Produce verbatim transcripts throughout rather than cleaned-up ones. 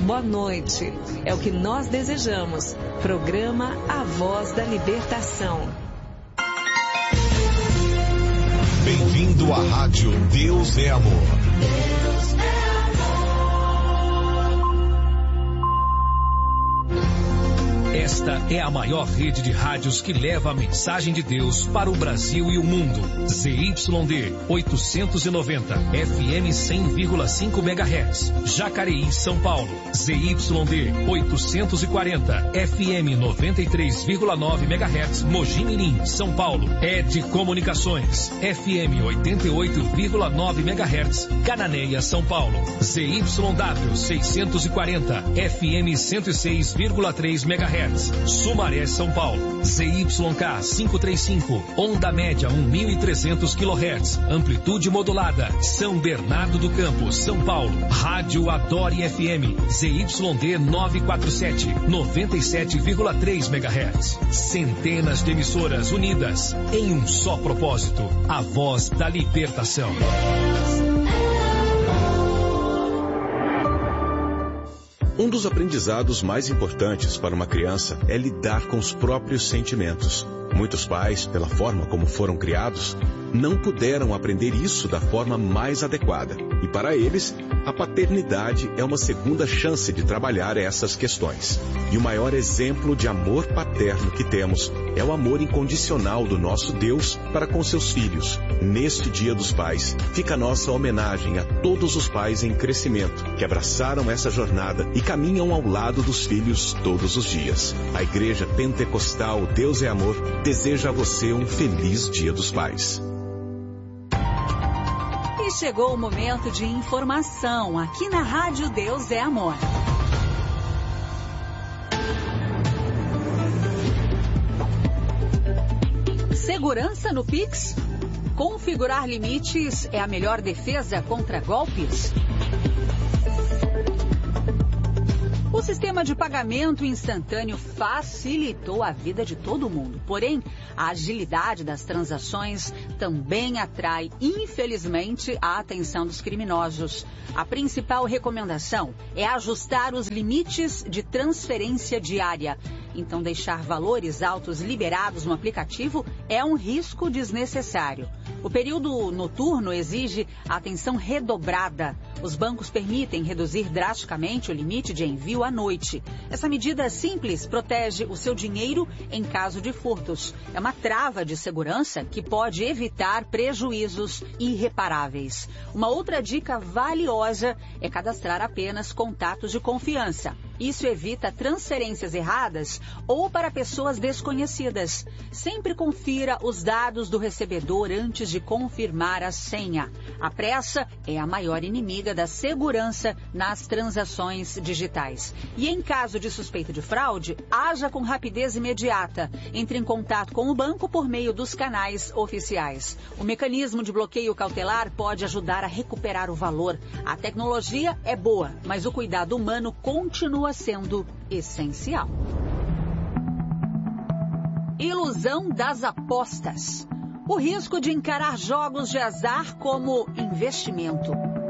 boa noite. É o que nós desejamos. Programa A Voz da Libertação. Bem-vindo à rádio Deus é Amor. Deus é Esta é a maior rede de rádios que leva a mensagem de Deus para o Brasil e o mundo. Z Y D oitocentos e noventa, F M cem vírgula cinco megahertz, Jacareí, São Paulo. Z Y D oitocentos e quarenta, F M noventa e três vírgula nove megahertz, Mogi Mirim, São Paulo. Ed Comunicações, F M oitenta e oito vírgula nove megahertz, Cananéia, São Paulo. Z Y W seiscentos e quarenta, F M cento e seis vírgula três megahertz, Sumaré, São Paulo. Z Y K quinhentos e trinta e cinco, onda média mil e trezentos quilohertz, amplitude modulada, São Bernardo do Campo, São Paulo. Rádio Adore F M, Z Y D novecentos e quarenta e sete, noventa e sete vírgula três megahertz. Centenas de emissoras unidas em um só propósito, a voz da libertação. Um dos aprendizados mais importantes para uma criança é lidar com os próprios sentimentos. Muitos pais, pela forma como foram criados, não puderam aprender isso da forma mais adequada. E para eles, a paternidade é uma segunda chance de trabalhar essas questões. E o maior exemplo de amor paterno que temos é o amor incondicional do nosso Deus para com seus filhos. Neste Dia dos Pais, fica a nossa homenagem a todos os pais em crescimento, que abraçaram essa jornada e caminham ao lado dos filhos todos os dias. A Igreja Pentecostal Deus é Amor deseja a você um feliz Dia dos Pais. E chegou o momento de informação aqui na Rádio Deus é Amor. Segurança no Pix? Configurar limites é a melhor defesa contra golpes? O sistema de pagamento instantâneo facilitou a vida de todo mundo. Porém, a agilidade das transações também atrai, infelizmente, a atenção dos criminosos. A principal recomendação é ajustar os limites de transferência diária. Então, deixar valores altos liberados no aplicativo é um risco desnecessário. O período noturno exige atenção redobrada. Os bancos permitem reduzir drasticamente o limite de envio à noite. Essa medida simples protege o seu dinheiro em caso de furtos. É uma trava de segurança que pode evitar prejuízos irreparáveis. Uma outra dica valiosa é cadastrar apenas contatos de confiança. Isso evita transferências erradas ou para pessoas desconhecidas. Sempre confira os dados do recebedor antes de confirmar a senha. A pressa é a maior inimiga da segurança nas transações digitais. E em caso de suspeita de fraude, haja com rapidez imediata. Entre em contato com o banco por meio dos canais oficiais. O mecanismo de bloqueio cautelar pode ajudar a recuperar o valor. A tecnologia é boa, mas o cuidado humano continua sendo essencial. Ilusão das apostas. O risco de encarar jogos de azar como investimento.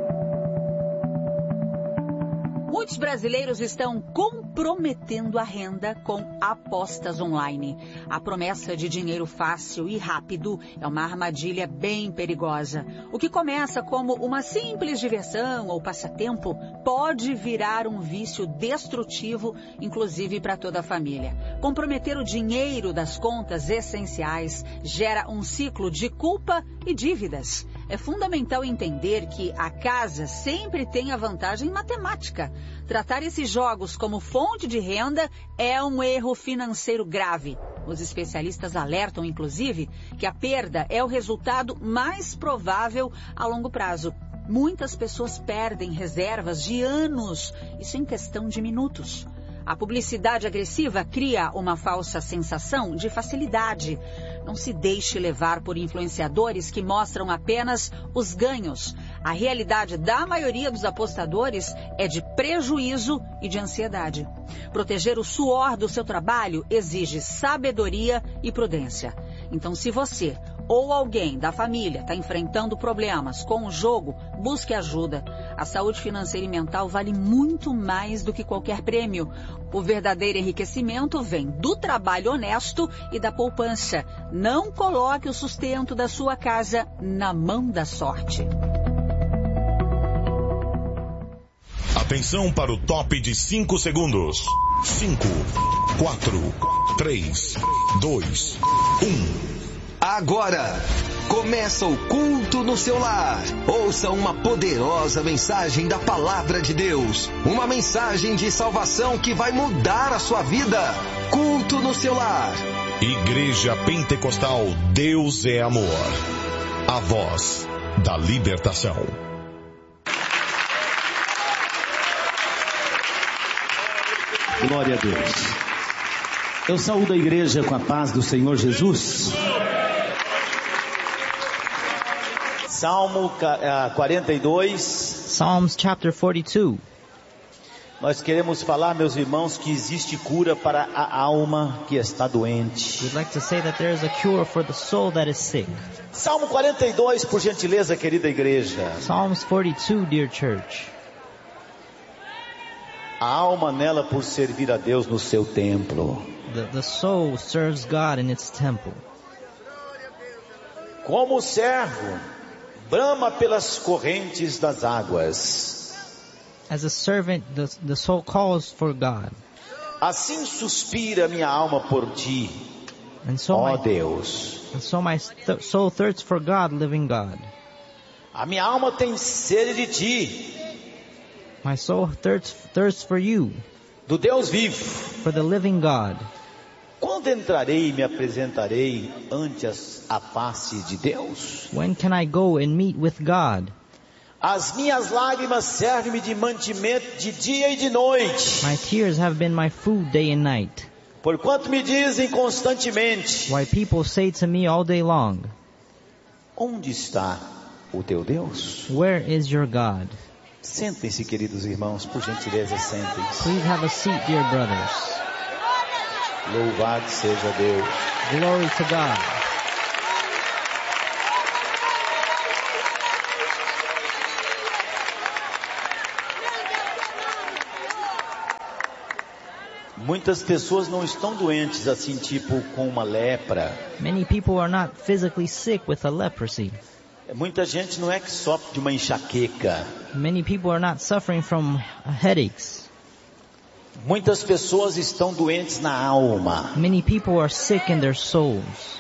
Muitos brasileiros estão comprometendo a renda com apostas online. A promessa de dinheiro fácil e rápido é uma armadilha bem perigosa. O que começa como uma simples diversão ou passatempo pode virar um vício destrutivo, inclusive para toda a família. Comprometer o dinheiro das contas essenciais gera um ciclo de culpa e dívidas. É fundamental entender que a casa sempre tem a vantagem matemática. Tratar esses jogos como fonte de renda é um erro financeiro grave. Os especialistas alertam, inclusive, que a perda é o resultado mais provável a longo prazo. Muitas pessoas perdem reservas de anos, isso em questão de minutos. A publicidade agressiva cria uma falsa sensação de facilidade. Não se deixe levar por influenciadores que mostram apenas os ganhos. A realidade da maioria dos apostadores é de prejuízo e de ansiedade. Proteger o suor do seu trabalho exige sabedoria e prudência. Então, se você ou alguém da família está enfrentando problemas com o jogo, busque ajuda. A saúde financeira e mental vale muito mais do que qualquer prêmio. O verdadeiro enriquecimento vem do trabalho honesto e da poupança. Não coloque o sustento da sua casa na mão da sorte. Atenção para o top de cinco segundos. cinco, quatro, três, dois, um. Agora, começa o culto no seu lar. Ouça uma poderosa mensagem da Palavra de Deus. Uma mensagem de salvação que vai mudar a sua vida. Culto no seu lar. Igreja Pentecostal Deus é Amor. A voz da libertação. Glória a Deus. Eu saúdo a igreja com a paz do Senhor Jesus. Salmo quarenta e dois. Psalms chapter forty-two. Nós queremos falar, meus irmãos, que existe cura para a alma que está doente. We'd like to say that there is a cure for the soul that is sick. Salmo quarenta e dois, por gentileza, querida igreja. Psalms forty-two, dear church. A alma nela por servir a Deus no seu templo. The, the soul serves God in its temple. Como o servo brama pelas correntes das águas. As a servant, the, the soul calls for God. Assim suspira minha alma por ti, And so ó my, Deus. and so my th- soul thirsts for God, living God. A minha alma tem sede de ti, My soul thirsts, thirsts for you, do Deus vivo. for the living God. Quando entrarei e me apresentarei ante as, a face de Deus? When can I go and meet with God? As minhas lágrimas servem-me de mantimento de dia e de noite. My tears have been my food day and night. Porquanto me dizem constantemente: Why people say to me all day long, onde está o teu Deus? where is your God? Sentem-se, queridos irmãos, por gentileza, sentem-se. Please have a seat, dear brothers. Louvado seja Deus. Glory to God. Muitas pessoas não estão doentes assim, tipo com uma lepra. Many people are not physically sick with a leprosy. Muita gente não é que sofre de uma enxaqueca. Many people are not suffering from headaches. Muitas pessoas estão doentes na alma. Many people are sick in their souls.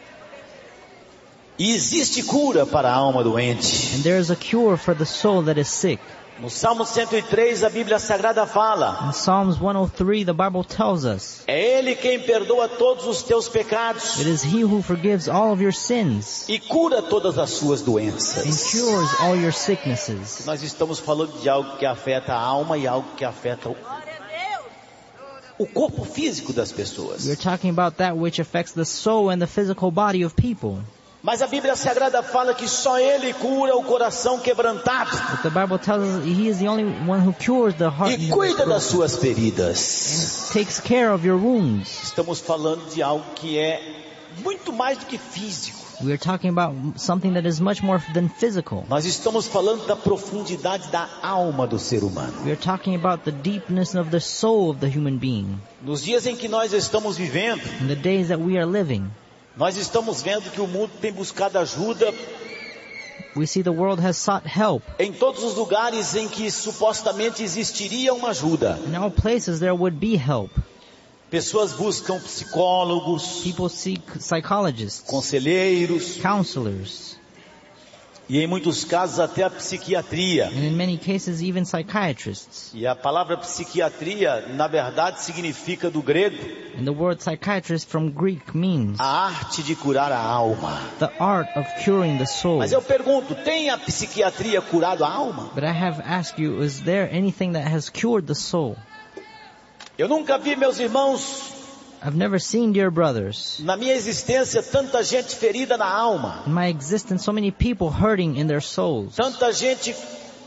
E existe cura para a alma doente. And there is a cure for the soul that is sick. No Salmo cento e três, a Bíblia Sagrada fala: In Psalms one oh three, the Bible tells us, é Ele quem perdoa todos os teus pecados it is He who forgives all of your sins e cura todas as suas and doenças. cures all your sicknesses. Nós estamos falando de algo que afeta a alma e algo que afeta o, o corpo físico das pessoas. We're talking about that which affects the soul and the physical body of people. Mas a Bíblia Sagrada fala que só Ele cura o coração quebrantado But the Bible tells us He is the only one who cures the heart e and cuida das suas feridas. takes care of your wounds. Estamos falando de algo que é muito mais do que físico. We are talking about something that is much more than physical. Nós estamos falando da profundidade da alma do ser humano. We are talking about the deepness of the soul of the human being. Nos dias em que nós estamos vivendo, In the days that we are living, nós estamos vendo que o mundo tem buscado ajuda we see the world has sought help. em todos os lugares em que supostamente existiria uma ajuda. In all places there would be help. Pessoas buscam psicólogos, People seek psychologists, conselheiros counselors, e em muitos casos até a psiquiatria. and in many cases even psychiatrists. E a palavra psiquiatria, na verdade, significa do grego And the word psychiatrist from Greek means a arte de curar a alma. the art of curing the soul. Mas eu pergunto, tem a psiquiatria curado a alma? But I have asked you, is there anything that has cured the soul? Eu nunca vi, meus irmãos, I've never seen, dear brothers, na minha existência, tanta gente ferida na alma. in my existence, so many people hurting in their souls. Tanta gente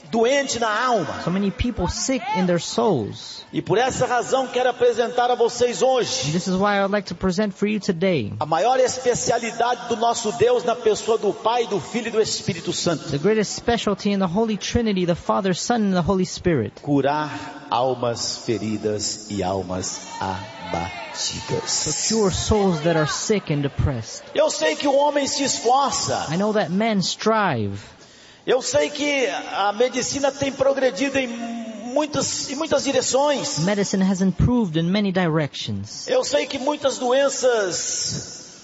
doente na alma. So many people sick in their souls. E por essa razão quero apresentar a vocês hoje And this is why I would like to present for you today a maior especialidade do nosso Deus na pessoa do Pai, do Filho e do Espírito Santo. the greatest specialty in the Holy Trinity, the Father, Son, and the Holy Spirit. Curar almas feridas e almas To abatidas. cure souls that are sick and depressed. Eu sei que o homem se esforça. I know that men strive. Eu sei que a medicina tem progredido em muitas, em muitas direções. Medicine has improved in many directions. Eu sei que muitas doenças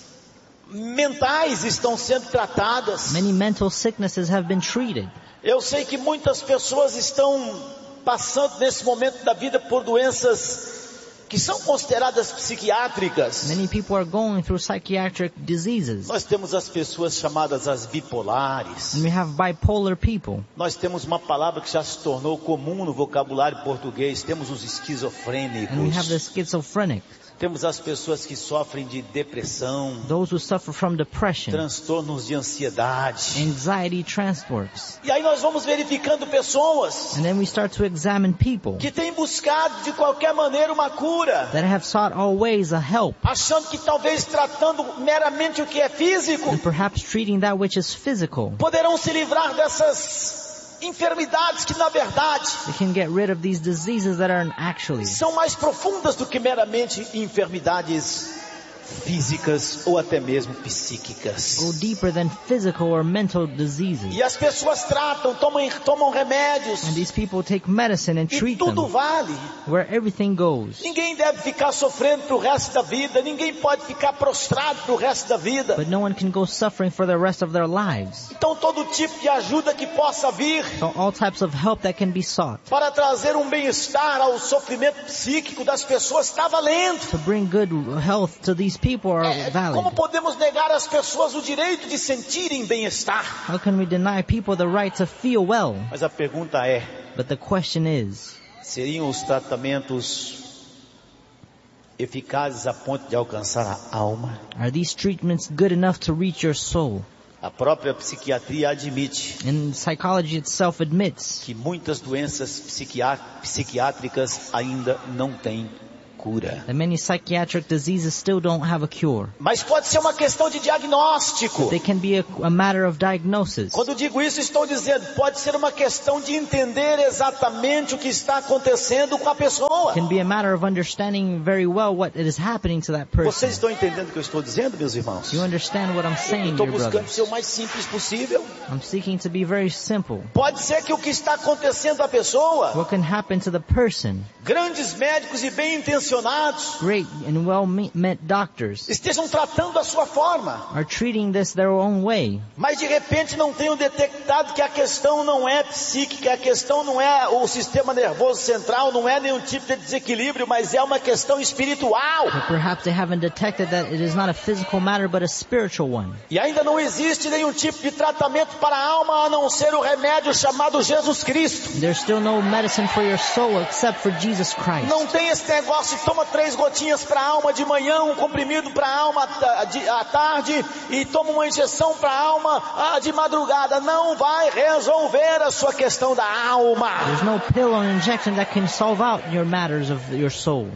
mentais estão sendo tratadas. Many mental sicknesses have been treated. Eu sei que muitas pessoas estão passando nesse momento da vida por doenças que são consideradas psiquiátricas. Many people are going through psychiatric diseases. Nós temos as pessoas chamadas as bipolares. And we have bipolar people. Nós temos uma palavra que já se tornou comum no vocabulário português. Temos os esquizofrênicos. And we have the schizophrenic. Temos as pessoas que sofrem de depressão, Those who suffer from depression, transtornos de ansiedade. anxiety transports. E aí nós vamos verificando pessoas And then we start to examine people que têm buscado de qualquer maneira uma cura, that have sought all ways a help, achando que talvez tratando meramente o que é físico, and perhaps treating that which is physical, poderão se livrar dessas enfermidades que na verdade they can get rid of these diseases that are actually são mais profundas do que meramente enfermidades físicas ou até mesmo psíquicas. go deeper than physical or mental diseases. E as pessoas tratam, tomam, tomam remédios, And these people take medicine and e treat tudo them, vale. where everything goes. Ninguém deve ficar sofrendo pro resto da vida, ninguém pode ficar prostrado pro resto da vida. But no one can go suffering for the rest of their lives. Então todo tipo de ajuda que possa vir So all types of help that can be sought para trazer um bem-estar ao sofrimento psíquico das pessoas está valendo. to bring good health to these people are É, como valid. podemos negar às pessoas o direito de sentirem bem-estar? How can we deny people the right to feel well? Mas a pergunta é, But the question is, seriam os tratamentos eficazes a ponto de alcançar a alma? are these treatments good enough to reach your soul? A própria psiquiatria admite And psychology itself admits que muitas doenças psiquiá- psiquiátricas ainda não têm cura. that many psychiatric diseases still don't have a cure. Mas pode ser uma questão de diagnóstico. They can be a, a matter of diagnosis. Quando digo isso, estou dizendo, pode ser uma questão de entender exatamente o que está acontecendo com a pessoa. Can be a matter of understanding very well what is happening to that person. Vocês estão entendendo o que eu estou dizendo, meus irmãos? You understand what I'm saying, Estou dear buscando brothers? ser o mais simples possível. I'm seeking to be very simple. Pode ser que o que está acontecendo à pessoa, What can happen to the person? grandes médicos e bem intencionados, Great and well-meant doctors estejam tratando a sua forma, are treating this their own way, mas de repente não tenham detectado que a questão não é psíquica, a questão não é o sistema nervoso central, não é nenhum tipo de desequilíbrio, mas é uma questão espiritual. but perhaps they haven't detected that it is not a physical matter but a spiritual one. E ainda não existe nenhum tipo de tratamento para a alma a não ser o remédio chamado Jesus Cristo. There's still no medicine for your soul except for Jesus Christ. Não tem esse negócio, toma três gotinhas para a alma de manhã, um comprimido para a alma à tarde e toma uma injeção para a alma ah, de madrugada. Não vai resolver a sua questão da alma. There's no pill or injection that can solve out your matters of your soul.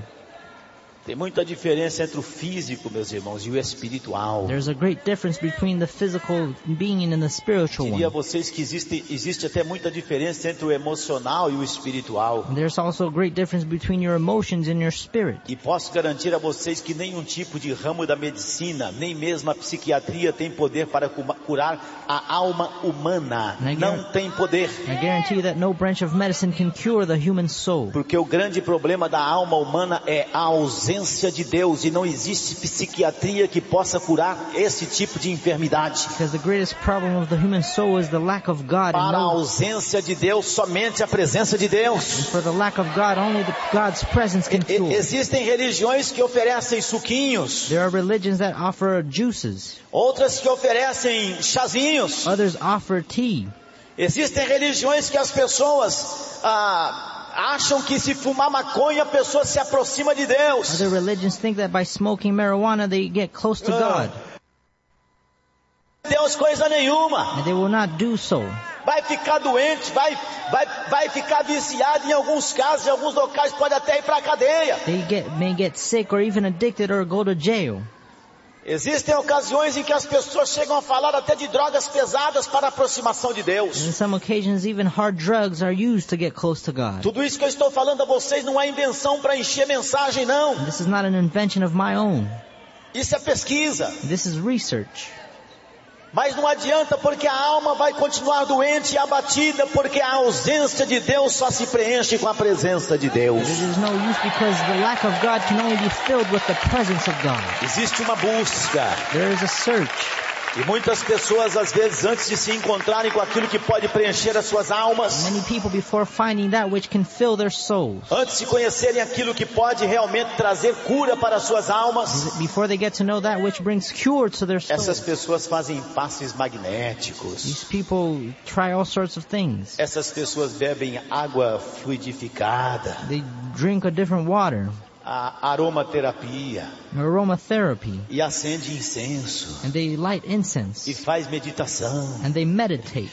Tem muita diferença entre o físico, meus irmãos, e o espiritual. There's a great difference between the physical being and the spiritual Diria a one. vocês que existe, existe até muita diferença entre o emocional e o espiritual. And there's also a great difference between your emotions and your spirit. E posso garantir a vocês que nenhum tipo de ramo da medicina, nem mesmo a psiquiatria tem poder para cu- curar a alma humana. Não tem poder. I guarantee you that no branch of medicine can cure the human soul. Porque o grande problema da alma humana é a ausência de Deus, e não existe psiquiatria que possa curar esse tipo de enfermidade. Because the greatest problem of the human soul is the lack of God. And, Para a no, ausência de Deus, somente a presença de Deus. and for the lack of God, only the, God's presence can E- cure. existem religiões que oferecem suquinhos, There are religions that offer juices. outras que oferecem chazinhos. Others offer tea. Existem religiões que as pessoas ah, acham que se fumar maconha a pessoa se aproxima de Deus. Other religions think that by smoking marijuana they get close to Ah. God. Deus coisa nenhuma. And they will not do so. vai ficar doente, vai, vai, vai ficar viciado, em alguns casos, em alguns locais pode até ir para a cadeia. They get, may get sick or even addicted or go to jail. Existem ocasiões em que as pessoas chegam a falar até de drogas pesadas para a aproximação de Deus. In some occasions, even hard drugs are used to get close to God. Tudo isso que eu estou falando a vocês não é invenção para encher mensagem, não. And this is not an invention of my own. Isso é pesquisa. This is research. Mas não adianta, porque a alma vai continuar doente e abatida, porque a ausência de Deus só se preenche com a presença de Deus. It is no use because the lack of God can only be filled with the presence of God. Existe uma busca. There is a search. E muitas pessoas, às vezes, antes de se encontrarem com aquilo que pode preencher as suas almas, Many people before finding that which can fill their souls, antes de conhecerem aquilo que pode realmente trazer cura para as suas almas, before they get to know that which brings cure to their souls, essas pessoas fazem passes magnéticos. these people try all sorts of things. Essas pessoas bebem água fluidificada, They drink a different water, a aromaterapia, aromatherapy, e acende incenso, and they light incense, e faz meditação. and they meditate.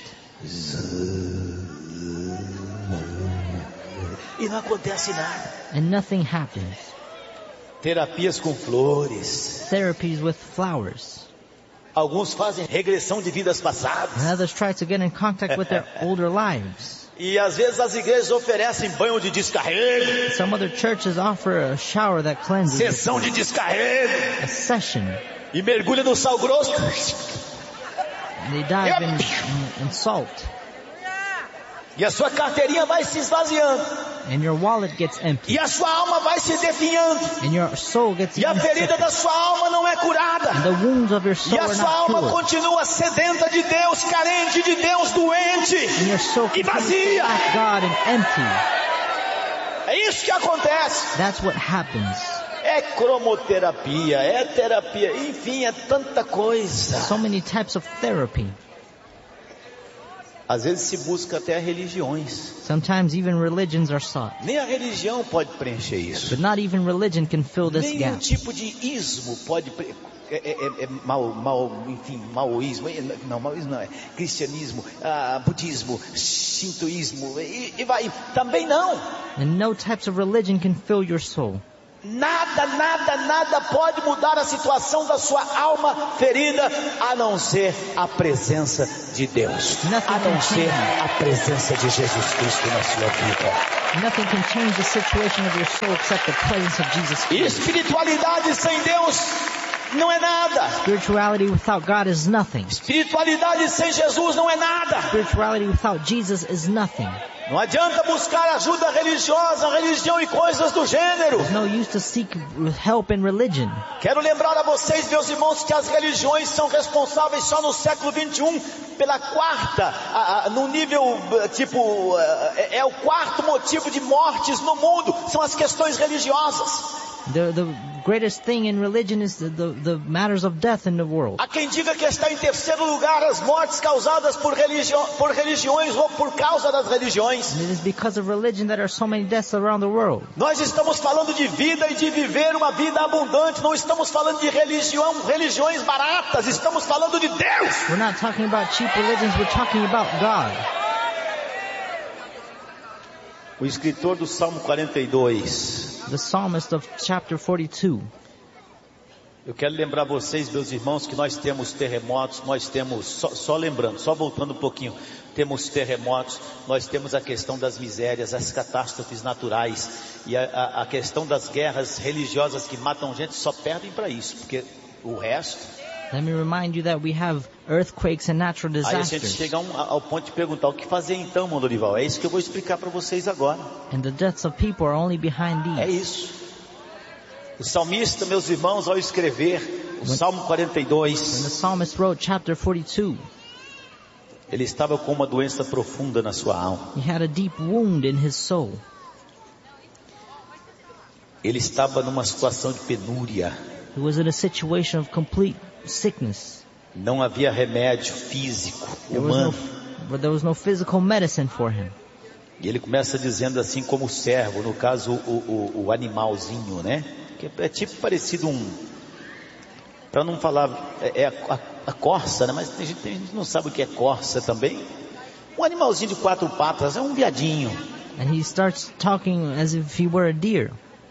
E não acontece nada. And nothing happens. Terapias com flores. Therapies with flowers. Alguns fazem regressão de vidas passadas. And others try to get in contact with their older lives. E às vezes as igrejas oferecem banho de descarrego. Some other churches offer a shower that cleanses. Sessão de descarrego. A session. E mergulha no sal grosso. And they dive in, in, in salt. E a sua carteirinha vai se esvaziando. And your wallet gets empty. E a sua alma vai se definhando. And your soul gets E a ferida da sua alma não é curada. And the wounds of your soul E a are sua not alma cured. continua sedenta de Deus, carente de Deus, doente And your soul e continues to vazia. lack God and empty. É isso que acontece. That's what happens. É cromoterapia, é terapia, enfim, é tanta coisa. So many types of therapy. Às vezes se busca até religiões. Sometimes even religions are sought. Nem a religião pode preencher isso. But not even religion can fill this Nenhum gap. tipo de ismo pode pre... é, é, é mal, mal, enfim, maoísmo, não, maoísmo não é, cristianismo, ah, budismo, shintoísmo, e, e vai, também não. And no types of religion can fill your soul. Nada, nada, nada pode mudar a situação da sua alma ferida, a não ser a presença de Deus, a não ser a presença de Jesus Cristo na sua vida. Nothing can change the situation of your soul except the presence of Jesus Christ. Espiritualidade sem Deus não é nada. Spirituality without God is nothing. Espiritualidade sem Jesus não é nada. Spirituality without Jesus is nothing. Não adianta buscar ajuda religiosa, religião e coisas do gênero. There's no use to seek help in religion. Quero lembrar a vocês, meus irmãos, que as religiões são responsáveis só no século vinte e um pela quarta, a, a, no nível tipo, é, é o quarto motivo de mortes no mundo, são as questões religiosas. The, the greatest thing in religion is the, the, the matters of death in the world. Há quem diga que está em terceiro lugar as mortes causadas por, religio, por religiões ou por causa das religiões. And it is because of religion that there are so many deaths around the world. Nós estamos falando de vida e de viver uma vida abundante. Não estamos falando de religião, religiões baratas. Estamos falando de Deus. We're not talking about cheap religions, we're talking about God. O escritor do Salmo quarenta e dois. The psalmist of chapter forty-two. Eu quero lembrar vocês, meus irmãos, que nós temos terremotos, nós temos, só, só lembrando, só voltando um pouquinho, temos terremotos, nós temos a questão das misérias, as catástrofes naturais e a, a, a questão das guerras religiosas que matam gente, só perdem para isso, porque o resto... Let me remind you that we have earthquakes and natural disasters. Aí a gente chega um, ao ponto de perguntar, o que fazer então, irmão Dorival? É isso que eu vou explicar para vocês agora. And the deaths of people are only behind these. É isso. O salmista, meus irmãos, ao escrever o Salmo quarenta e dois, when the psalmist wrote chapter forty-two, ele estava com uma doença profunda na sua alma. he had a deep wound in his soul. Ele estava numa situação de penúria. He was in a situation of complete sickness. Não havia remédio físico, There was humano. no, but there was no physical medicine for him. E ele começa dizendo assim como o servo, no caso o, o, o animalzinho, né? Que é tipo parecido um, para não falar, é, é a, a, a corça, né? Mas tem gente, tem gente que não sabe o que é corça também. Um animalzinho de quatro patas é um viadinho. And he starts talking as if he were a deer.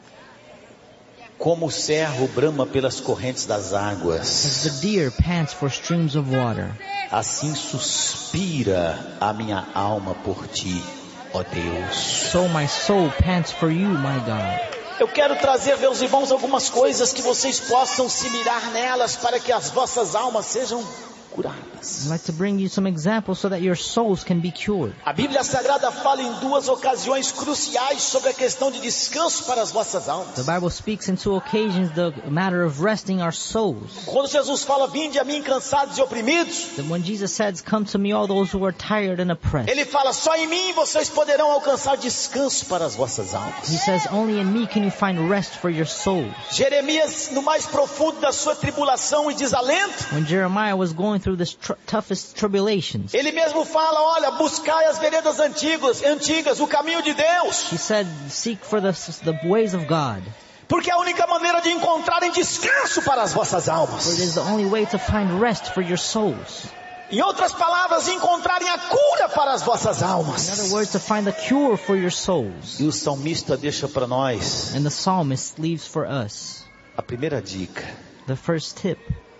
Como o servo brama pelas correntes das águas, As the deer pants for streams of water, assim suspira a minha alma por ti, ó Deus. so my soul pants for you, my God. Eu quero trazer, meus irmãos, algumas coisas que vocês possam se mirar nelas para que as vossas almas sejam curadas. I'd like to bring you some examples so that your souls can be cured. A Bíblia Sagrada fala em duas ocasiões cruciais sobre a questão de descanso para as vossas almas. The Bible speaks in two occasions the matter of resting our souls. Quando Jesus fala, vinde a mim cansados e oprimidos, That when Jesus says, come to me all those who are tired and oppressed. Ele fala, só em mim vocês poderão alcançar descanso para as vossas almas. He says, only in me can you find rest for your souls. Jeremias, no mais profundo da sua tribulação e desalento, When Jeremiah was going through the tr- toughest tribulations, ele mesmo fala, olha, buscai as veredas antigas, antigas, o caminho de Deus, he said, seek for the, the ways of God. porque é a única maneira de encontrarem descanso para as vossas For it almas. is the only way to find rest for your souls. Em outras palavras, encontrarem a cura para as vossas In other almas. words, to find the cure for your souls. E o salmista deixa para nós And the psalmist leaves for us a primeira dica. the first tip.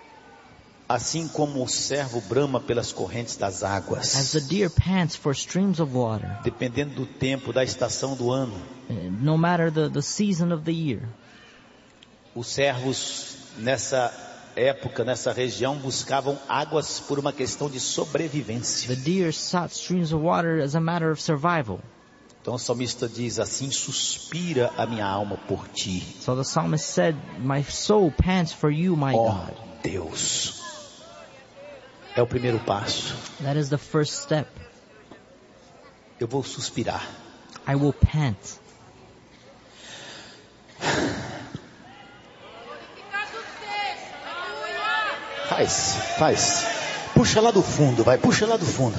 Assim como o servo brama pelas correntes das As águas, the deer pants for streams of water, dependendo do tempo, da estação do ano, no matter the, the season of the year, os servos nessa época, nessa região, buscavam águas por uma questão de sobrevivência. the deer sought streams of water as a matter of survival. Então o salmista diz, assim suspira a minha alma por ti, So the psalmist said, my soul pants for you, my ó God. Deus. É o primeiro passo. That is the first step. Eu vou suspirar. I will pant. Faz, faz. Puxa lá do fundo, vai, puxa lá do fundo.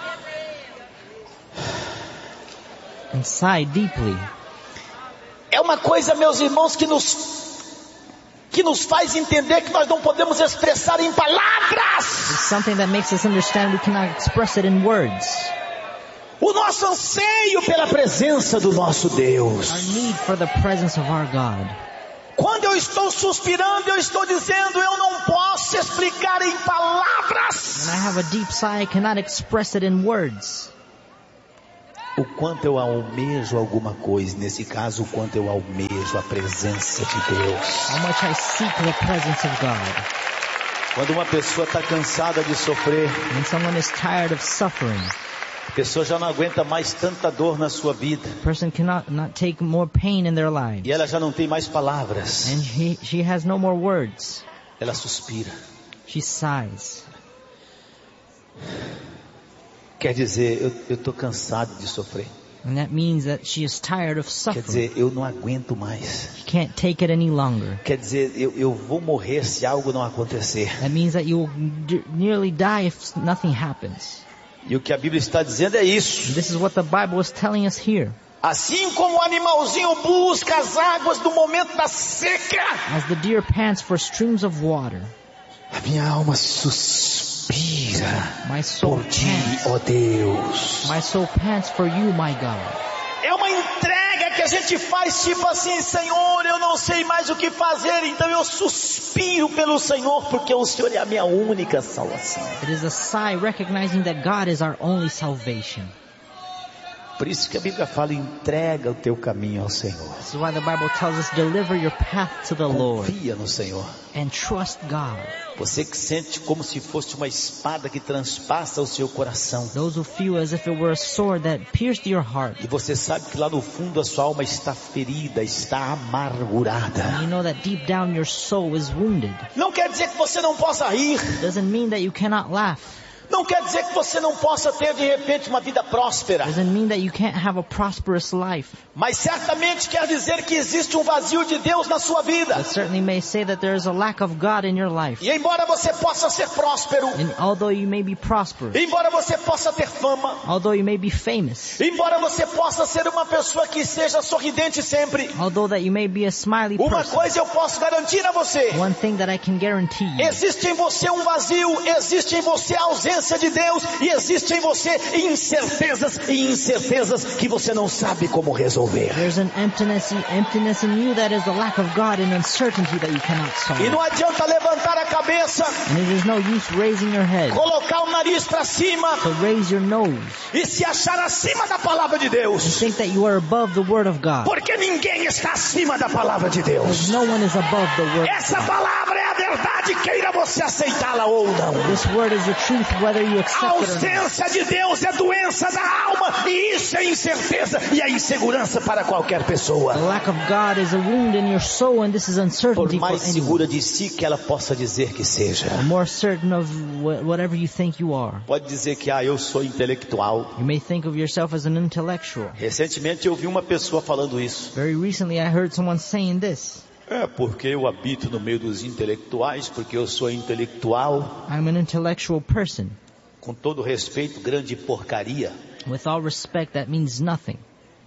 And sigh deeply. É uma coisa, meus irmãos, que nos que nos faz entender que nós não podemos expressar em palavras It's something that makes us understand we cannot express it in words. o nosso anseio pela presença do nosso Deus. Our need for the presence of our God. Quando eu estou suspirando, eu estou dizendo, eu não posso explicar em palavras When I have a deep sigh, I cannot express it in words. o quanto eu almejo alguma coisa, nesse caso, o quanto eu almejo a presença de Deus. How much I seek the presence of God. Quando uma pessoa está cansada de sofrer, When someone is tired of suffering, a pessoa já não aguenta mais tanta dor na sua vida, a person cannot not take more pain in their lives. e ela já não tem mais palavras, And he, she has no more words. ela suspira. She sighs. Quer dizer, eu estou cansado de sofrer. And that means that she is tired of Quer suffering. dizer, eu não aguento mais. She can't take it any longer. Quer dizer, eu, eu vou morrer se algo não acontecer. That means that you will d- nearly die if nothing happens. E o que a Bíblia está dizendo é isso. This is what the Bible is telling us here. Assim como o animalzinho busca as águas no momento da seca, As the deer pants for streams of water, a minha alma suspira my soul por ti, pants. ó Deus. My soul pants for you, my God. É uma entrega que a gente faz tipo assim, Senhor, eu não sei mais o que fazer, então eu suspiro pelo Senhor, porque o Senhor é a minha única salvação. It is a sigh recognizing that God is our only salvation. Por isso que a Bíblia fala, entrega o teu caminho ao Senhor. This is why the Bible tells us, deliver your path to the Lord Confia no Senhor. and trust God. Você que sente como se fosse uma espada que transpassa o seu coração. Those who feel as if it were a sword that pierced your heart. E você sabe que lá no fundo a sua alma está ferida, está amargurada. And you know that deep down your soul is wounded. Não quer dizer que você não possa rir. Doesn't mean that you cannot laugh. Não quer dizer que você não possa ter de repente uma vida próspera. Doesn't mean that you can't have a prosperous life. Mas certamente quer dizer que existe um vazio de Deus na sua vida. It certainly may say that there is a lack of God in your life. E embora você possa ser próspero, And although you may be prosperous, embora você possa ter fama, although you may be famous, embora você possa ser uma pessoa que seja sorridente sempre, although that you may be a smiley uma person, coisa eu posso garantir a você: one thing that I can guarantee you, existe em você um vazio, existe em você a ausência ausência de Deus e existe em você incertezas e incertezas que você não sabe como resolver. There's an emptiness, emptiness in you that is the lack of God and uncertainty that you cannot solve. E não adianta levantar a cabeça, And it is no use raising your head. colocar o nariz para cima So raise your nose. e se achar acima da palavra de And Deus. think that you are above the word of God. Porque ninguém está acima da palavra de Deus. Because no one is above the word of Essa God. palavra é a verdade, queira você aceitá-la ou não. This word is the truth whether you A accept it or not. ausência de Deus é doença da alma e isso é incerteza e é insegurança para qualquer pessoa. The lack of God is a wound in your soul, and this is Por uncertainty for mais anyone. segura de si que ela possa dizer que seja. The more certain of wh- whatever you think you are. Pode dizer que ah, eu sou intelectual. You may think of yourself as an intellectual. Recentemente eu vi uma pessoa falando isso. Very recently I heard someone saying this. É porque eu habito no meio dos intelectuais, porque eu sou intelectual. I'm an intellectual person. Com todo respeito, grande porcaria. With all respect, that means nothing.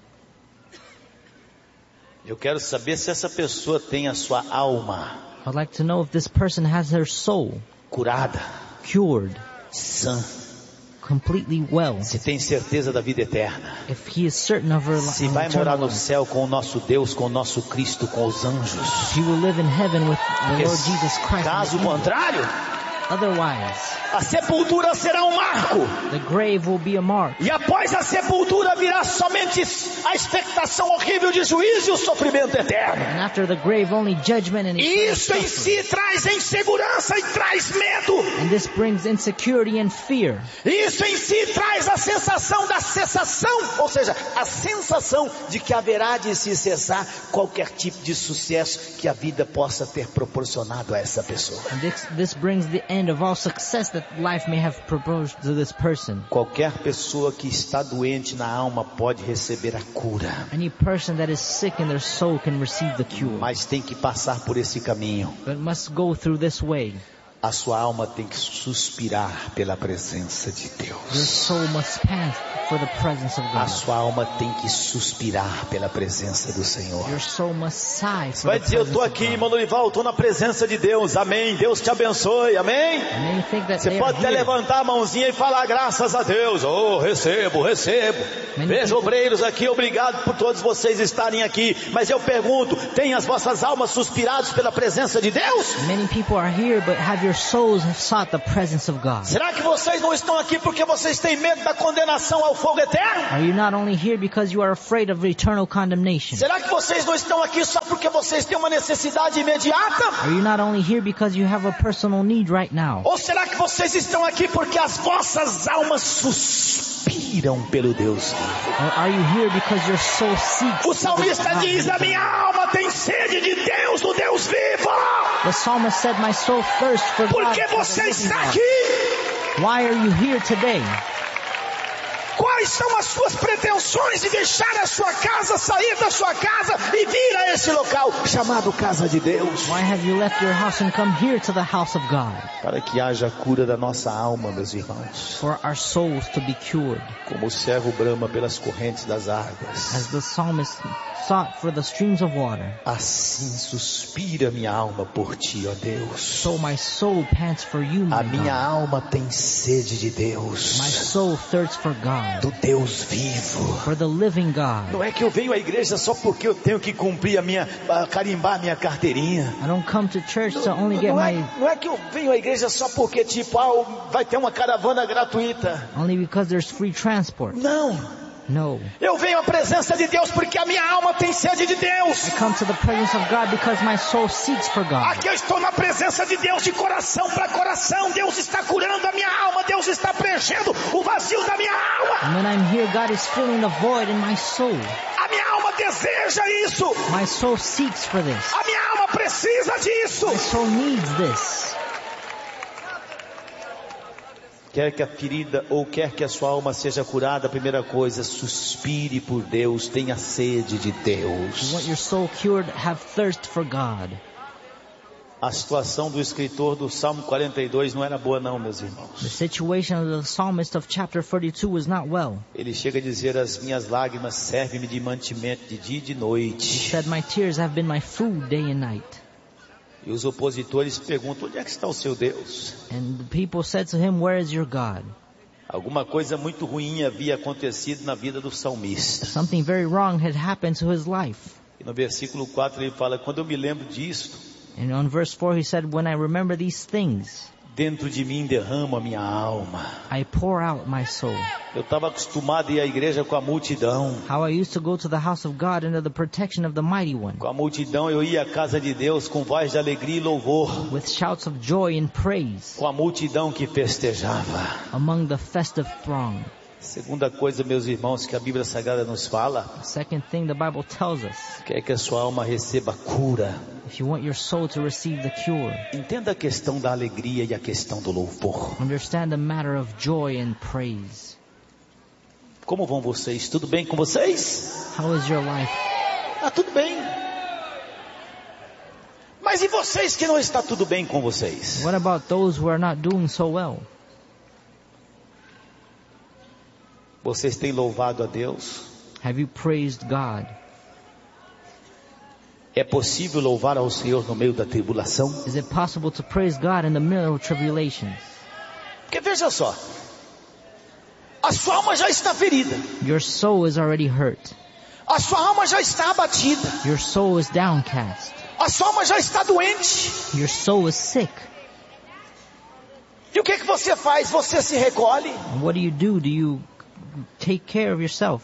Eu quero saber se essa pessoa tem a sua alma I'd like to know if this person has her soul curada, cured, sã, completely well. se tem certeza da vida eterna, If he is certain of her se li- vai morar eternal no life. céu com o nosso Deus, com o nosso Cristo, com os anjos. If he will live in heaven with the Porque Lord Jesus Christ. caso and the angels. contrário, Otherwise, a sepultura será um marco. the grave will be a mark. E após a sepultura virá somente a expectação horrível de juízo e o sofrimento eterno. And after the grave, only judgment and eternal Isso em suffering. si traz insegurança e traz medo. And this brings insecurity and fear. Isso em si traz a sensação da cessação, ou seja, a sensação de que haverá de se cessar qualquer tipo de sucesso que a vida possa ter proporcionado a essa pessoa. And this, this brings the end of all success that life may have proposed to this person. Qualquer pessoa que está doente na alma pode receber a cura, Any person that is sick in their soul can receive the cure, mas tem que passar por esse caminho. but must go through this way. A sua alma tem que suspirar pela presença de Your Deus. soul must pant for the presence of A God. sua alma tem que suspirar pela presença do Senhor. Your soul must sigh for Vai the dizer, eu presence estou of aqui, God. irmão Norival, eu estou na presença de Deus, amém, Deus te abençoe, amém. And then you think that Você they pode are até here. levantar a mãozinha e falar graças a Deus, oh, recebo, recebo. Many Veja people- obreiros aqui, obrigado por todos vocês estarem aqui, mas eu pergunto, tem as vossas almas suspiradas pela presença de Deus? Many people are here, but have your souls have sought the presence of God? Será que vocês não estão aqui porque vocês têm medo da condenação ao fogo eterno? Are you not only here because you are afraid of eternal condemnation? Será que vocês não estão aqui só porque vocês têm uma necessidade imediata? Are you not only here because you have a personal need right now? Ou será que vocês estão aqui porque as vossas almas suspiram pelo Deus? Or are you here because your soul seeks? O salmista diz, a minha alma tem sede de Deus, do Deus vivo. The psalmist said, "My soul thirsts for Por God." que for the você living está God." aqui? Why are you here today? Quais são as suas pretensões de deixar a sua casa, sair da sua casa e vir a esse local chamado casa de Deus? Why have you left your house and come here to the house of God? Para que haja cura da nossa alma, meus irmãos. For our souls to be cured. Como o servo brama pelas correntes das águas, As the psalmist sought for the streams of water, assim suspira minha alma por ti, ó Deus. so my soul pants for you, A my minha God. alma tem sede de Deus, My soul thirsts for God, do Deus vivo. for the living God. Não é que eu venho à igreja só porque eu tenho que cumprir a minha, a carimbar a minha carteirinha. I don't come to church to only get Não é, my, não é que eu venho à igreja só porque tipo, ah, vai ter uma caravana gratuita. only because there's free transport. Não. No. Eu venho à presença de Deus porque a minha alma tem sede de Deus. I come to the presence of God because my soul seeks for God. Aqui eu estou na presença de Deus de coração para coração. Deus está curando a minha alma. Deus está preenchendo o vazio da minha alma. And when I'm here, God is filling the void in my soul. A minha alma deseja isso. My soul seeks for this. A minha alma precisa disso. My soul needs this. Quer que a ferida ou quer que a sua alma seja curada, a primeira coisa, suspire por Deus, tenha sede de You Deus. want your soul cured? Have thirst for God. A situação do escritor do Salmo quarenta e dois não era boa não, meus The irmãos. situation of the psalmist of chapter forty-two was not well. Ele chega a dizer, as minhas lágrimas servem-me de mantimento de dia e de He noite. said, my tears have been my food day and night. E os opositores perguntam: onde é que está o seu Deus? And the people said to him, where is your God? Alguma coisa muito ruim havia acontecido na vida do salmista. Something very wrong had happened to his life. E no versículo quatro ele fala: quando eu me lembro disto, And on verse four he said, when I remember these things, dentro de mim derramo a minha alma. I pour out my soul. Eu estava acostumado a ir à igreja com a multidão. How I used to go to the house of God under the protection of the Mighty One. Com a multidão eu ia à casa de Deus com voz de alegria e louvor. With shouts of joy and praise. Com a multidão que festejava. Among the festive throng. Segunda coisa, meus irmãos, que a Bíblia Sagrada nos fala. The second thing the Bible tells us. Quer que a sua alma receba cura. If you want your soul to receive the cure. Entenda a questão da alegria e a questão do louvor. Understand the matter of joy and praise. Como vão vocês? Tudo bem com vocês? How is your life? Ah, tudo bem. Mas e vocês que não está tudo bem com vocês? What about those who are not doing so well? Vocês têm louvado a Deus? Have you praised God? É possível louvar ao Senhor no meio da tribulação? Is it possible to praise God in the middle of tribulations? Porque veja só, a sua alma já está ferida. Your soul is already hurt. A sua alma já está abatida. Your soul is downcast. A sua alma já está doente. Your soul is sick. E o que que você faz? Você se recolhe. And what do you do? Do you take care of yourself?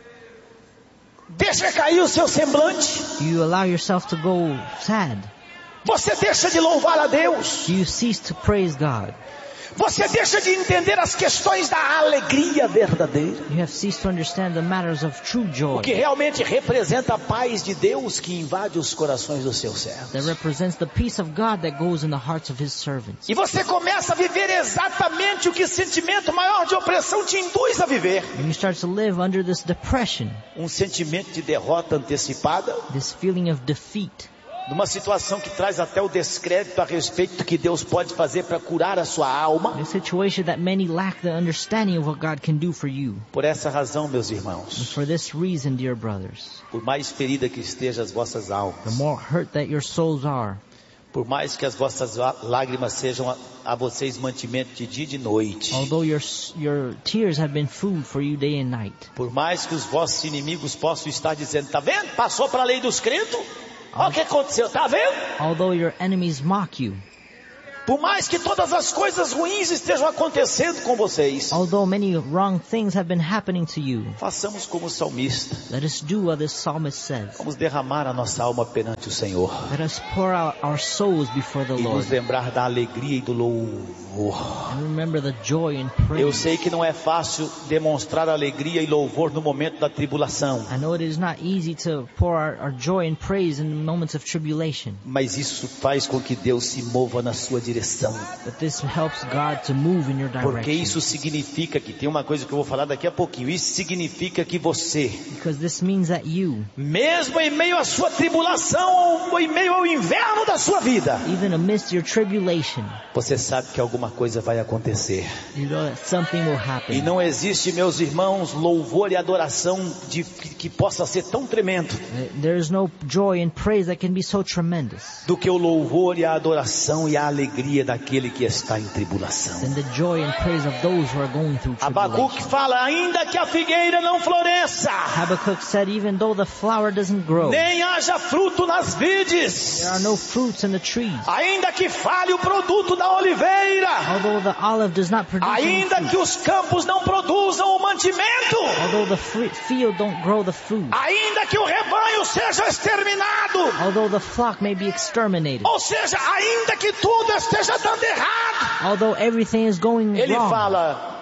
Deixa cair o seu semblante. Do you allow yourself to go sad? Você deixa de louvar a Deus. Do you cease to praise God? Você deixa de entender as questões da alegria verdadeira. You have ceased to understand the matters of true joy. O que realmente representa a paz de Deus que invade os corações dos seus servos. That represents the peace of God that goes in the hearts of His servants. E você começa a viver exatamente o que o sentimento maior de opressão te induz a viver. And you start to live under this depression. Um sentimento de derrota antecipada. This feeling of defeat. Numa situação que traz até o descrédito a respeito do que Deus pode fazer para curar a sua alma. A situation that many lack the understanding of what God can do for you. Por essa razão, meus irmãos. And for this reason, dear brothers. Por mais ferida que estejam as vossas almas. The more hurt that your souls are. Por mais que as vossas lágrimas sejam a, a vocês mantimento de dia e de noite. Although your your tears have been food for you day and night. Por mais que os vossos inimigos possam estar dizendo: tá vendo? Passou para a lei dos crentes. Olha o que aconteceu, tá vendo? Although your enemies mock you. Por mais que todas as coisas ruins estejam acontecendo com vocês. Although many wrong things have been happening to you. Façamos como o salmista. Let us do what this psalmist says. Vamos derramar a nossa alma perante o Senhor. Let us pour out our souls before the e Lord. nos lembrar da alegria e do louvor. And remember the joy and praise. Eu sei que não é fácil demonstrar alegria e louvor no momento da tribulação. I know it is not easy to pour our, our joy and praise in moments of tribulation. Mas isso faz com que Deus se mova na sua direção. But this helps God to move in your direction. Porque isso significa que tem uma coisa que eu vou falar daqui a pouquinho. Isso significa que você, because this means that you, mesmo em meio à sua tribulação ou em meio ao inverno da sua vida, even amidst your tribulation, você sabe que alguma coisa vai acontecer. You know that something will happen. E não existe, meus irmãos, louvor e adoração de, que, que possa ser tão tremendo. There is no joy and praise that can be so tremendous. Do que o louvor e a adoração e a alegria daquele que está em tribulação. And the joy and praise of those who are going through tribulation. Abacuque fala: ainda que a figueira não floresça, Habakkuk said, even though the flower doesn't grow, nem haja fruto nas vides, there are no fruits in the trees, ainda que fale o produto da oliveira, although the olive does not produce ainda any que fruit, os campos não produzam o mantimento, although the field don't grow the food, ainda que o rebanho seja exterminado, although the flock may be exterminated, ou seja, ainda que tudo esteja dando errado, although everything is going ele wrong, fala: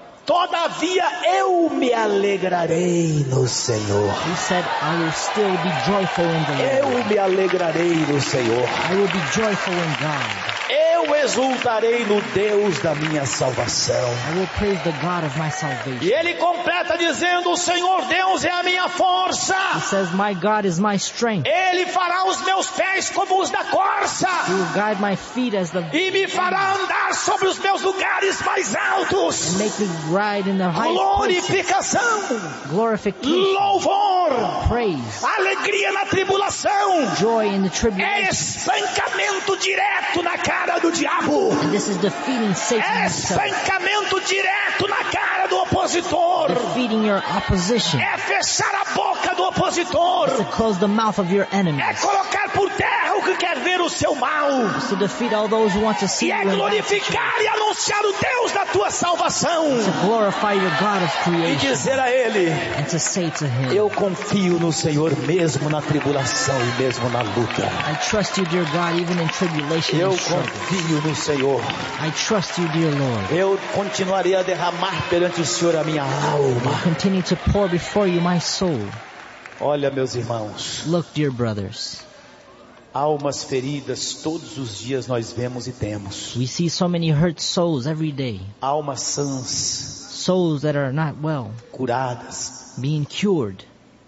todavia eu me alegrarei no Senhor. he said, I will still be joyful in the Lord. Eu me alegrarei no Senhor. I will be joyful in God. Eu exultarei no Deus da minha salvação. I will praise the God of my salvation. E ele completa dizendo: o Senhor Deus é a minha força. He says, my God is my strength. Ele fará os meus pés como os da corça. He will guide my feet as the E me fará andar sobre os meus lugares mais altos. and make me ride in the high places. Glorificação, Glorification, louvor, praise, alegria na tribulação, joy in the é tribulation. espancamento direto na cara do diabo. And this is defeating Satan É himself, espancamento direto na cara do opositor. defeating your opposition, É fechar a boca do opositor. to close the mouth of your É enemies, colocar por terra o que quer ver o seu mal. to defeat all those who want to see E you é in bad glorificar e anunciar o Deus da tua salvação. to glorify your God of E creation, dizer a Ele: and to say to him, eu confio no Senhor mesmo na tribulação e mesmo na luta. I trust you, dear God, even in tribulation Eu and struggle. confio no Senhor. I trust you, dear Lord. Eu continuarei a derramar perante o Senhor a minha alma. Continue to pour before you my soul. Olha, meus irmãos, Look, dear brothers, almas feridas todos os dias nós vemos e temos. we see so many hurt souls every day. Almas sãs, Souls that are not well, curadas, being cured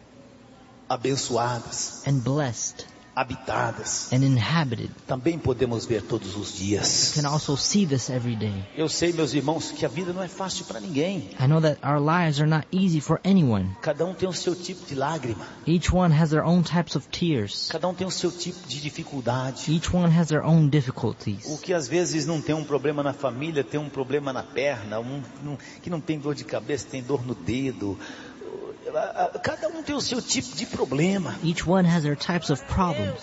abençoadas, and blessed habitadas. and inhabited. Também podemos ver todos os dias. You can also see this every day. Eu sei, meus irmãos, que a vida não é fácil para ninguém. I know that our lives are not easy for anyone. Cada um tem o seu tipo de lágrima. Each one has their own types of tears. Cada um tem o seu tipo de dificuldade. Each one has their own O difficulties. que às vezes não tem um problema na família, tem um problema na perna. Um, um que não tem dor de cabeça, tem dor no dedo. Cada um tem o seu tipo de problema. Each one has their types of problems.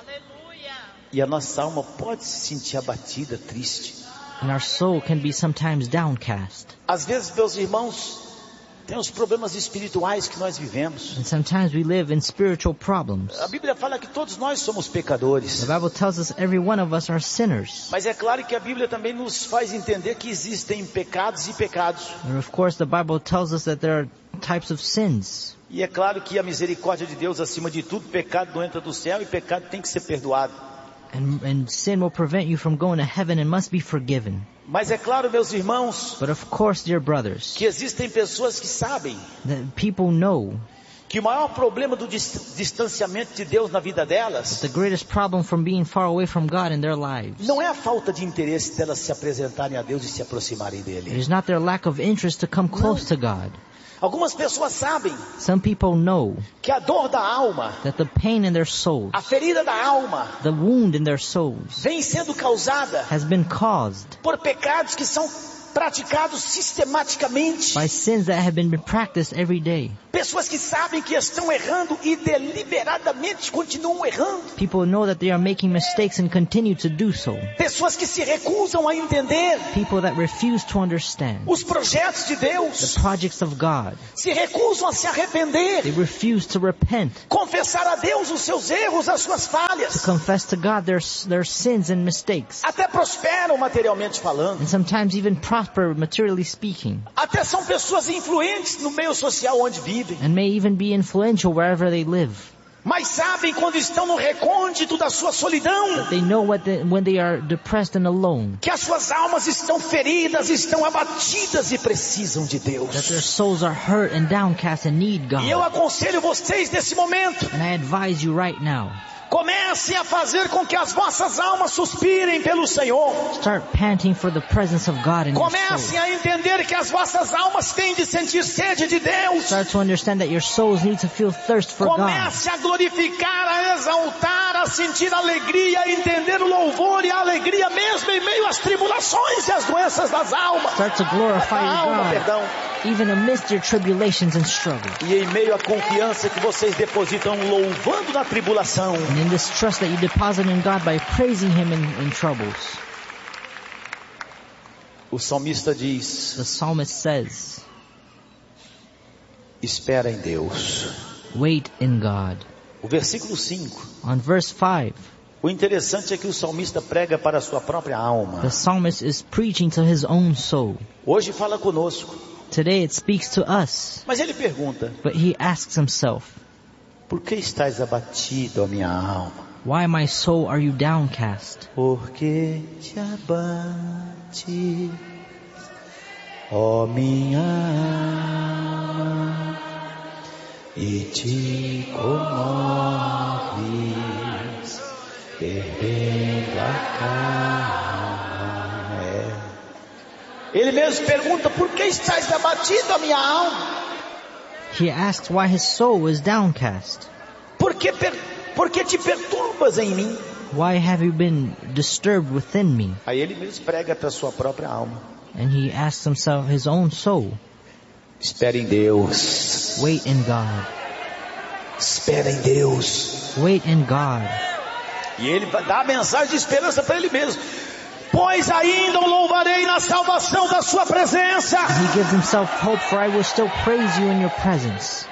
E a nossa alma pode se sentir abatida, triste. And our soul can be sometimes downcast. Às vezes, meus irmãos, tem os problemas espirituais que nós vivemos. And sometimes we live in spiritual problems. A Bíblia fala que todos nós somos pecadores. The Bible tells us every one of us are sinners. Mas é claro que a Bíblia também nos faz entender que existem pecados e pecados. And of course the Bible tells us that there are types of sins. E é claro que a misericórdia de Deus acima de tudo, pecado não entra do céu e pecado tem que ser perdoado. And, and sin will prevent you from going to heaven and must be forgiven. Mas é claro, meus irmãos, But of course, dear brothers, que existem pessoas que sabem that people know que o maior problema do dis- distanciamento de Deus na vida delas the greatest problem from being far away from God in their lives. não é a falta de interesse delas se apresentarem a Deus e se aproximarem It dele. is not their lack of interest to come close to God. Algumas pessoas sabem Some people know que a dor da alma, that the pain in their souls, a ferida da alma, the wound in their souls, vem sendo causada has been caused por pecados que são praticados sistematicamente. by sins that have been practiced every day. Pessoas que sabem que estão errando e deliberadamente continuam errando. People know that they are making mistakes and continue to do so. Pessoas que se recusam a entender People that refuse to understand os projetos de the Deus, projects of God. se recusam a se They arrepender, refuse to repent, confessar a Deus os seus erros, as suas to falhas. confess to God their, their sins and mistakes. Até prosperam materialmente falando. And sometimes even prosper materially speaking. Até são pessoas influentes no meio social onde vivem. And may even be influential wherever they live. Mas sabem quando estão no recôndito da sua solidão, They know what the, when they are depressed and alone, que as suas almas estão feridas, estão abatidas e precisam de that their Deus. souls are hurt and downcast and need E eu God. aconselho vocês nesse momento, And I advise you right now, comecem a fazer com que as vossas almas suspirem pelo Senhor. start panting for the presence of God in your Comecem soul. a entender que as vossas almas têm de sentir sede de Deus. Start to understand that your souls need to feel thirst for God. Comece a glorificar, a exaltar, a sentir alegria, a entender o louvor e a alegria mesmo em meio às tribulações e às doenças das almas. Start to glorify Da alma, your God, perdão. even amidst your tribulations and struggle. E em meio à confiança que vocês depositam louvando na tribulação, And in this trust that you deposit in God by praising Him in, in troubles. o salmista diz: The psalmist says, espera em Deus. wait in God. O versículo cinco. On verse five, O interessante é que o salmista prega para a sua própria alma. the psalmist is preaching to his own soul. Hoje fala conosco. Today it speaks to us, Mas ele pergunta: but he asks himself, por que estás abatido, a minha alma? why, my soul, are you downcast? Por que te abate, ó minha alma, e te comoves, perdendo a calma. É. Ele mesmo pergunta: por que estás abatido, a minha alma? He asks why his soul is downcast. Por que, per, por que te perturbas em mim? Why have you been disturbed within me? Aí ele mesmo prega para sua própria alma. And he asks himself, his own soul. Espere em Deus. Wait in God. Espera em Deus. Wait in God. E ele dá a mensagem de esperança para ele mesmo. Pois ainda o louvarei na salvação da sua presença. He gives himself hope, for I will still praise you in your presence.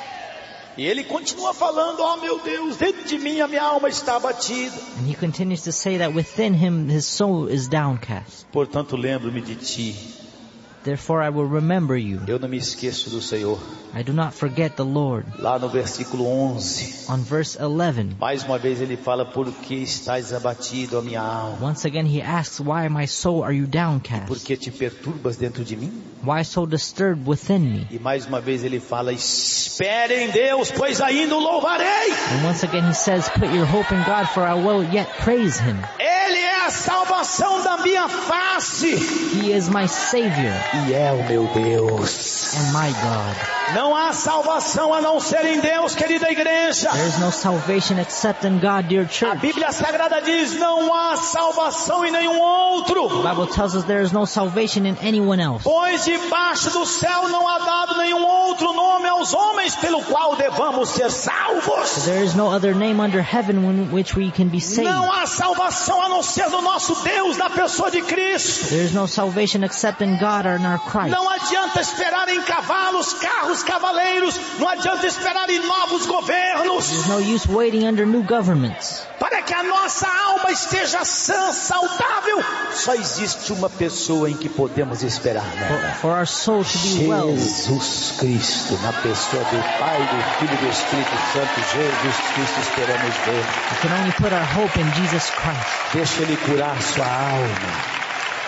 E ele continua falando, ó oh, meu Deus, dentro de mim a minha alma está abatida. And he continues to say that within him his soul is downcast. Portanto, lembro-me de ti. Therefore I will remember you. Eu não me esqueço do Senhor. I do not forget the Lord. Lá no versículo onze. On verse eleven. Mais uma vez ele fala, por que estás abatido, a minha alma? Once again he asks, why my soul are you downcast? Por que te perturbas dentro de mim? Why so disturbed within me? E mais uma vez ele fala, espere em Deus, pois ainda o louvarei. And once again he says, put your hope in God, for I will yet praise him. Ele é a salvação da minha face. He is my Savior. E é o meu Deus. And my God. Não há salvação a não ser em Deus, querida igreja. There is no salvation except in God, dear church. A Bíblia Sagrada diz, não há salvação em nenhum outro. The Bible tells us there is no salvation in anyone else. Pois debaixo do céu não há dado nenhum outro nome aos homens pelo qual devamos ser salvos. There is no other name under heaven in which we can be saved. Não há salvação a não ser do nosso Deus, na pessoa de Cristo. There is no salvation except in God or in our Christ. Não adianta esperar em cavalos, carros, cavaleiros. Não adianta esperar em novos governos. There's no use waiting under new governments. Para que a nossa alma esteja sã, saudável, só existe uma pessoa em que podemos esperar, né? For, for our soul to be well. Jesus Cristo, na pessoa do Pai, do Filho e do Espírito Santo, Jesus Cristo, esperamos ver. We can only put our hope in Jesus Christ. Deixa Ele curar sua alma.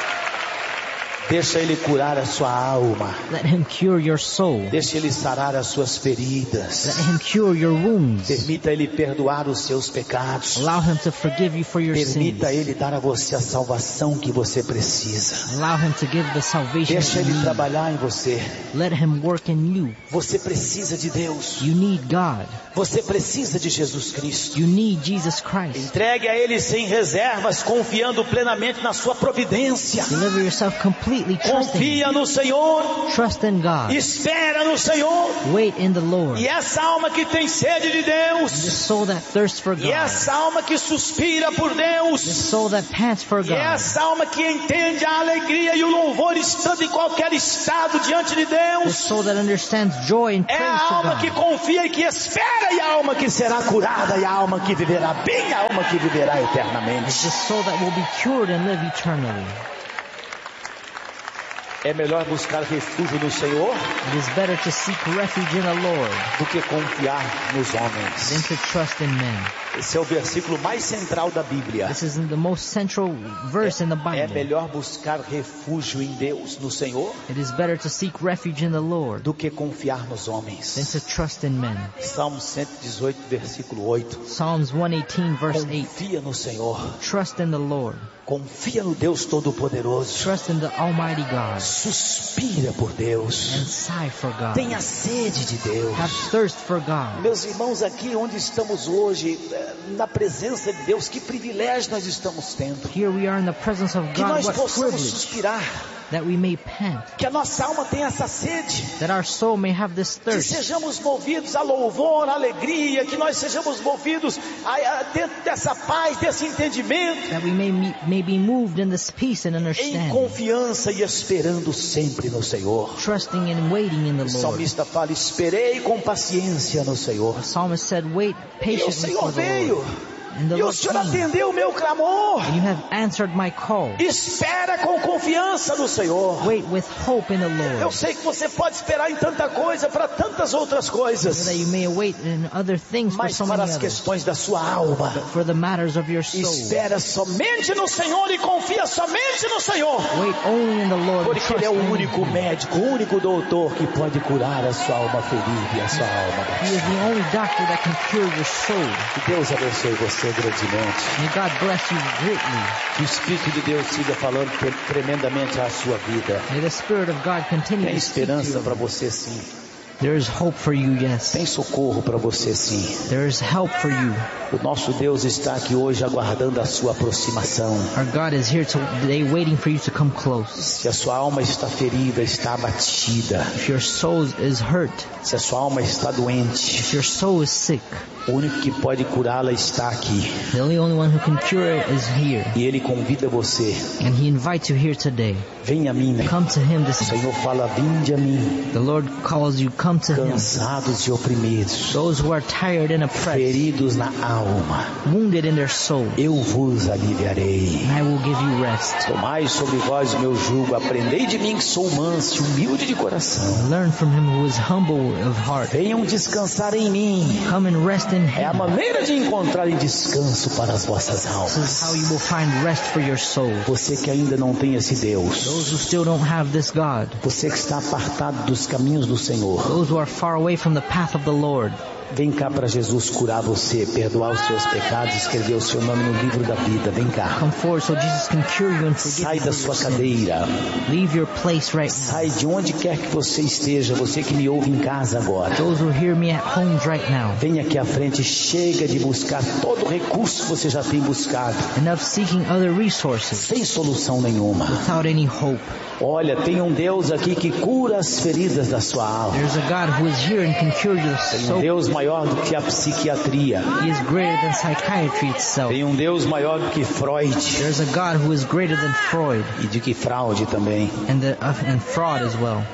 Deixa Ele curar a sua alma. Let Him cure your soul. Deixa Ele sarar as suas feridas. Let Him cure your wounds. Permita Ele perdoar os seus pecados. Allow Him to forgive you for your Permita sins. Ele dar a você a salvação que você precisa. Allow Him to give the salvation Deixa that you Ele need. trabalhar em você. Let Him work in you. Você precisa de Deus. You need God. Você precisa de Jesus Cristo. You need Jesus Christ. Entregue a Ele sem reservas, confiando plenamente na sua providência. Deliver yourself completely, trusting Confia no Senhor. Trust in God. Espera no Senhor. Wait in the Lord. E essa alma que tem sede de The Deus. soul that thirsts for God. E essa alma que suspira por Deus. The soul that pants for E God. essa alma que entende a alegria e o louvor estando em qualquer estado diante de The Deus. soul that understands joy and É praise a to alma God. que confia e que espera, e a alma que será curada, e a alma que viverá bem, a alma que viverá eternamente. It's the soul that will be cured and live eternally. É melhor buscar refúgio no Senhor It is better to seek refuge in the Lord do que confiar nos than homens. to trust in men. Esse é o versículo mais central da Bíblia. This is the most central verse in the É Bible. melhor buscar refúgio em Deus, no Senhor, It is better to seek refuge in the Lord do que confiar nos than homens. to trust in men. Salmo cento e dezoito, versículo oito. Psalms one eighteen verse eight. Confia no Senhor. Trust in the Lord. Confia no Deus Todo-Poderoso. Trust in the Almighty God. Suspira por And Deus. sigh for God. Tenha sede de Deus. Have thirst for God. Meus irmãos, aqui onde estamos hoje, eh, na presença de Deus, que privilégio nós estamos tendo. Here we are in the presence of Que God. nós What possamos privilege suspirar. that we may pant. Que a nossa alma tenha essa sede. That our soul may have this Que thirst. sejamos movidos a louvor, a alegria. Que nós sejamos movidos a, a, dentro dessa paz, desse entendimento. That we may, me- may be moved in this peace and Em understanding. confiança e esperando sempre no Senhor. Trusting and waiting in the O Lord. salmista fala, esperei com paciência no Senhor. The psalmist said, wait E o patiently Senhor for the veio. Lord. And the E o Lord Senhor came. atendeu o meu clamor. And you have answered my call. Espera com confiança no Senhor. Wait with hope in the Eu Lord. sei que você pode esperar em tanta coisa, para tantas outras So coisas. that you may await in other things for Mas so para many as others. questões da sua alma, For the matters of your soul. espera somente no Senhor e confia somente no Senhor. Wait only in the Lord. and Porque trust Ele é o in único Him. médico, o único doutor que pode curar a sua alma ferida e a sua alma He is batida. the only doctor that can cure your soul. Que Deus abençoe você grandemente. May God bless you greatly. Que o Espírito de Deus siga falando tremendamente à sua vida. May the Spirit of God continue Tem to speak to esperança you. para você sim. There is hope for you, yes. Tem socorro para você, sim. There is help for you. O nosso Deus está aqui hoje aguardando a sua aproximação. Our God is here today waiting for you to come close. Se a sua alma está ferida, está abatida. If your soul is hurt, se a sua alma está doente, if your soul is sick, o único que pode curá-la está aqui. The only, only one who can cure it is here. E Ele convida você. And He invites you here today. Venha a mim. Come to Him this O Senhor fala, vinde a mim. The Lord calls you, come to Him. Cansados e oprimidos. Those who are tired and oppressed. Feridos na alma. Wounded in their soul. Eu vos aliviarei. And I will give you rest. Tomai sobre vós o meu jugo, aprendei de mim que sou manso e humilde de coração. Learn from Him who is humble of heart. Venham descansar em mim. Come and rest in Him. É a maneira de encontrarem descanso para as vossas almas. This is how you will find rest for your soul. Você que ainda não tem esse Deus. Those who still don't have this God. Você que está apartado dos caminhos do Senhor. Those who are far away from the path of the Lord. Vem cá para Jesus curar você, perdoar os seus pecados, escrever o seu nome no livro da vida. Vem cá. Come forward so Jesus can cure you and forgive Sai you da sua cadeira. Leave your place right now. Sai de onde quer que você esteja, você que me ouve em casa agora. Those who hear me at homes right now. Vem aqui à frente, chega de buscar todo o recurso que você já tem buscado. Enough seeking other resources. Sem solução nenhuma. Without any hope. Olha, tem um Deus aqui que cura as feridas da sua alma. There's a God who is here and can cure your soul. Tem um Deus maior do que a psiquiatria. He is greater than psychiatry itself. Tem um Deus maior do que Freud. There's a God who is greater than Freud. E de que fraude também. And, the, uh, and fraud as well.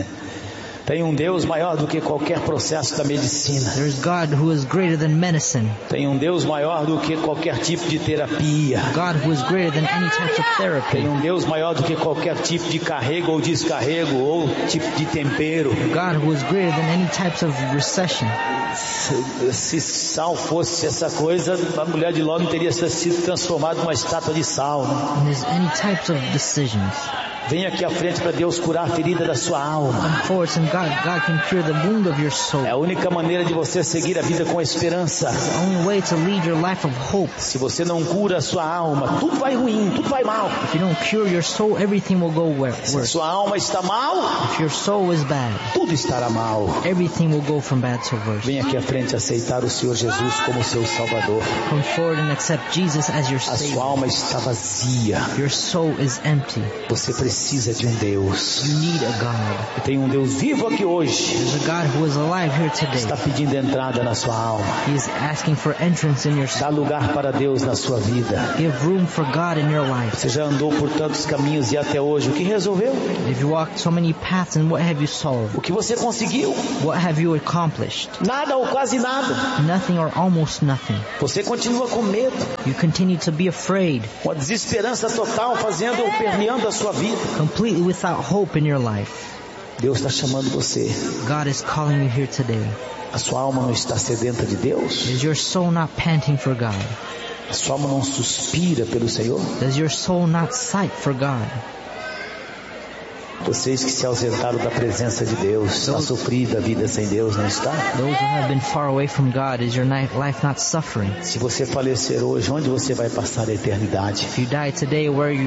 Tem um Deus maior do que qualquer processo da medicina. There's God who is greater than medicine. Tem um Deus maior do que qualquer tipo de terapia. God who is greater than any type of therapy. Tem um Deus maior do que qualquer tipo de carrego ou descarrego ou tipo de tempero. God who is greater than any types of recession. Se, se sal fosse essa coisa, a mulher de Ló não teria sido transformada numa estátua de sal, né? And there's any types of decisions. Venha aqui à frente para Deus curar a ferida da sua alma. Come forward and God, God can cure the wound of your soul. É a única maneira de você seguir a vida com esperança. It's the only way to lead your life of hope. Se você não cura a sua alma, tudo vai ruim, tudo vai mal. If you don't cure your soul, everything will go worse. Se a sua alma está mal, if your soul is bad, tudo estará mal. Everything will go from bad to worse. Venha aqui à frente aceitar o Senhor Jesus como seu Salvador. Come forward and accept Jesus as your A Savior. sua alma está vazia. Your soul is empty. Você precisa de um Deus. You need a God. Tem um Deus vivo aqui hoje. There's a God who is alive here today. Está pedindo entrada na sua alma. He is asking for entrance in your soul. Dá lugar para Deus na sua vida. Give room for God in your life. Você já andou por tantos caminhos e até hoje, o que resolveu? If you walked so many paths, and what have you solved? O que você conseguiu? What have you accomplished? Nada ou quase nada. Nothing or almost nothing. Você continua com medo. You continue to be afraid. Uma desesperança total fazendo ou permeando a sua vida. Completely without hope in your life. Deus está chamando você. God is calling you here today. A sua alma não está sedenta de Deus? Is your soul not panting for God? A sua alma não suspira pelo Senhor? Does your soul not sigh for God? Vocês que se ausentaram da presença de Deus, está sofrida a vida sem Deus, não está? Those who have been far away from God, is your life not suffering? Se você falecer hoje, onde você vai passar a eternidade? If you die today, where are you